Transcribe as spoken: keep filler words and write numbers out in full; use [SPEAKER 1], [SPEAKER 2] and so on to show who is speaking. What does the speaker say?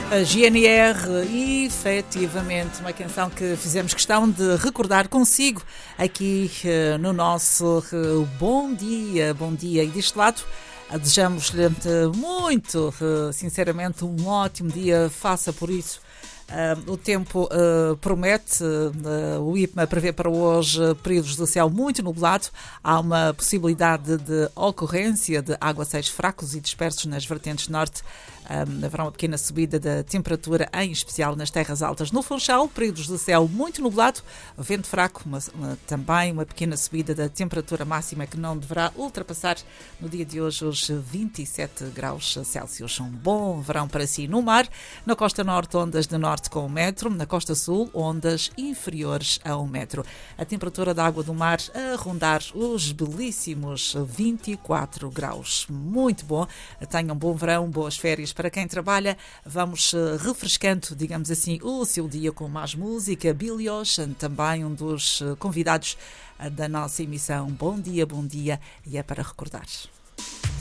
[SPEAKER 1] A G N R, efetivamente, uma canção que fizemos questão de recordar consigo aqui uh, no nosso uh, Bom Dia, Bom Dia. E deste lado, uh, desejamos-lhe uh, muito, uh, sinceramente, um ótimo dia, faça por isso. Uh, o tempo uh, promete, uh, o I P M A prevê para hoje uh, períodos do céu muito nublado, há uma possibilidade de ocorrência de aguaceiros fracos e dispersos nas vertentes norte. Um, haverá uma pequena subida da temperatura, em especial nas terras altas. No Funchal, períodos de céu muito nublado, vento fraco, uma, uma, também uma pequena subida da temperatura máxima que não deverá ultrapassar no dia de hoje os vinte e sete graus Celsius. Um bom verão para si. No mar, na costa norte, ondas de norte com um metro, na costa sul, ondas inferiores a um metro. A temperatura da água do mar a rondar os belíssimos vinte e quatro graus. Muito bom. Tenham um bom verão, boas férias. Para quem trabalha, vamos refrescando, digamos assim, o seu dia com mais música. Billy Ocean, também um dos convidados da nossa emissão. Bom dia, bom dia, e é para recordar.